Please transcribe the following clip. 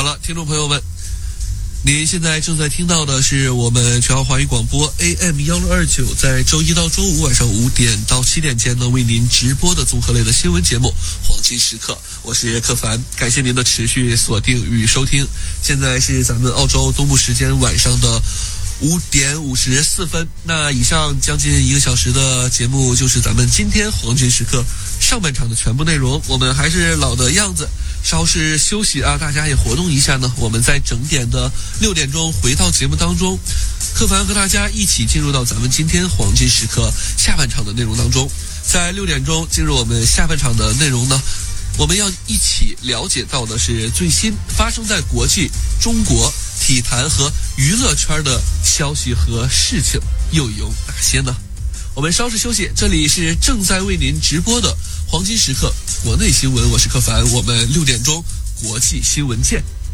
了，听众朋友们，您现在正在听到的是我们全号华语广播 AM1629，在周一到周五晚上5点到7点间呢，为您直播的综合类的新闻节目《黄金时刻》，我是柯凡，感谢您的持续锁定与收听。现在是咱们澳洲东部时间晚上的5点54分，那以上将近1个小时的节目就是咱们今天黄金时刻上半场的全部内容。我们还是老的样子，稍事休息啊，大家也活动一下呢。我们在整点的6点钟回到节目当中，柯凡和大家一起进入到咱们今天黄金时刻下半场的内容当中。在6点钟进入我们下半场的内容呢，我们要一起了解到的是最新发生在国际、中国体坛和娱乐圈的消息和事情又有哪些呢？我们稍事休息，这里是正在为您直播的黄金时刻国内新闻，我是柯凡，我们6点钟国际新闻见。